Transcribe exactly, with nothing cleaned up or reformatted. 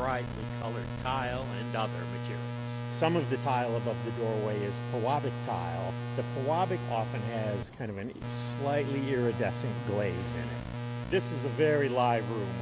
brightly colored tile and other materials. Some of the tile above the doorway is Pewabic tile. The Pewabic often has kind of a slightly iridescent glaze in it. This is a very live room